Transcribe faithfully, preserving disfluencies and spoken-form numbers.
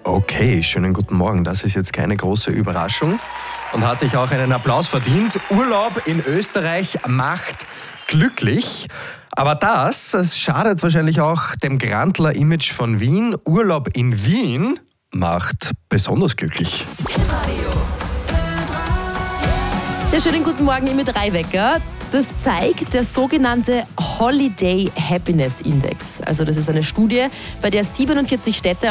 Okay, schönen guten Morgen. Das ist jetzt keine große Überraschung und hat sich auch einen Applaus verdient. Urlaub in Österreich macht glücklich. Aber das, das schadet wahrscheinlich auch dem Grantler-Image von Wien. Urlaub in Wien macht besonders glücklich. Ja, schönen guten Morgen im drei Wecker. Das zeigt der sogenannte Holiday Happiness Index. Also das ist eine Studie, bei der siebenundvierzig Städte